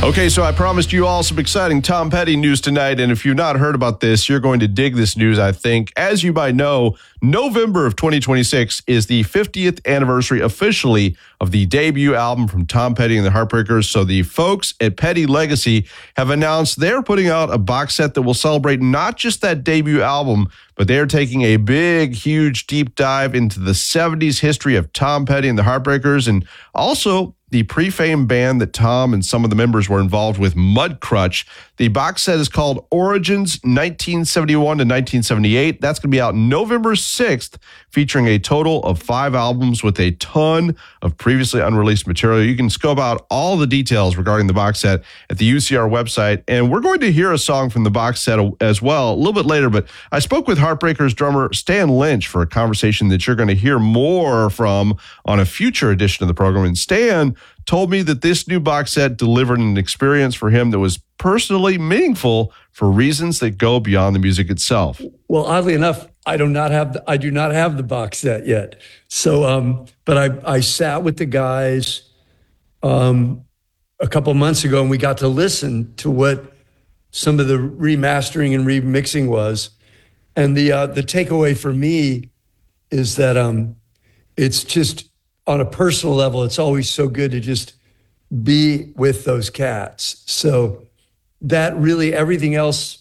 Okay, so I promised you all some exciting Tom Petty news tonight, and if you've not heard about this, you're going to dig this news, I think. As you might know, November of 2026 is the 50th anniversary officially of the debut album from Tom Petty and the Heartbreakers. So the folks at Petty Legacy have announced they're putting out a box set that will celebrate not just that debut album, but they're taking a big, huge, deep dive into the 70s history of Tom Petty and the Heartbreakers, and also the pre-fame band that Tom and some of the members were involved with, Mudcrutch. The box set is called Origins 1971 to 1978. That's going to be out November 6th, featuring a total of 5 albums with a ton of previously unreleased material. You can scope out all the details regarding the box set at the UCR website. And we're going to hear a song from the box set as well a little bit later. But I spoke with Heartbreakers drummer Stan Lynch for a conversation that you're going to hear more from on a future edition of the program. And Stan told me that this new box set delivered an experience for him that was personally meaningful for reasons that go beyond the music itself. Well, oddly enough, I do not have the box set yet. So, but I sat with the guys a couple months ago, and we got to listen to what some of the remastering and remixing was. And the takeaway for me is that it's just, on a personal level, it's always so good to just be with those cats. So that really, everything else,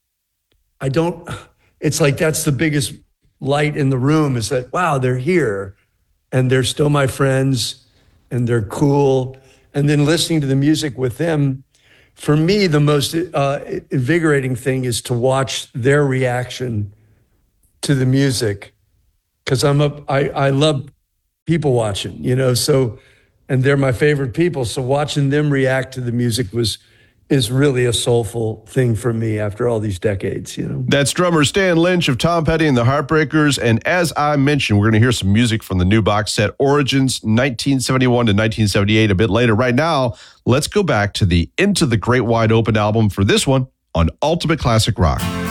it's like that's the biggest light in the room, is that, wow, they're here and they're still my friends and they're cool. And then listening to the music with them, for me, the most invigorating thing is to watch their reaction to the music. Because I love people watching, so, and they're my favorite people. So watching them react to the music is really a soulful thing for me after all these decades, That's drummer Stan Lynch of Tom Petty and the Heartbreakers. And as I mentioned, we're going to hear some music from the new box set, Origins 1971 to 1978, a bit later. Right now, let's go back to the Into the Great Wide Open album for this one on Ultimate Classic Rock.